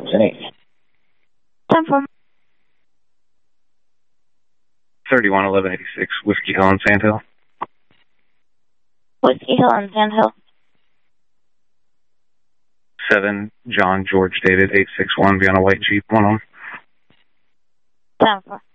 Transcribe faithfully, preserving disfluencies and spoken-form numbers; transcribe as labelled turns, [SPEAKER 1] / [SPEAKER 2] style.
[SPEAKER 1] Thompson eight.
[SPEAKER 2] ten four.
[SPEAKER 3] thirty-one eleven eighty-six, Whiskey Hill and Sandhill.
[SPEAKER 2] Whiskey Hill and Sandhill.
[SPEAKER 3] seven, John George David eight six one, be on a white Jeep, one on.
[SPEAKER 2] ten four.